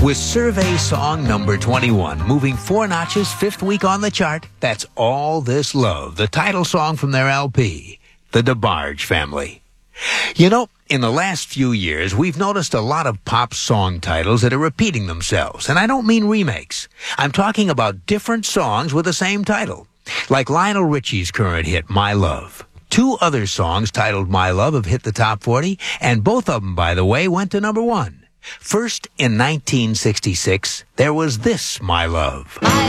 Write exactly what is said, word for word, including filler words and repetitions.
With Survey Song number twenty-one, moving four notches, fifth week on the chart, that's All This Love, the title song from their L P, the DeBarge Family. You know, in the last few years, we've noticed a lot of pop song titles that are repeating themselves, and I don't mean remakes. I'm talking about different songs with the same title, like Lionel Richie's current hit, My Love. Two other songs titled My Love have hit the top forty, and both of them, by the way, went to number one. First, in nineteen sixty-six, there was this, My Love.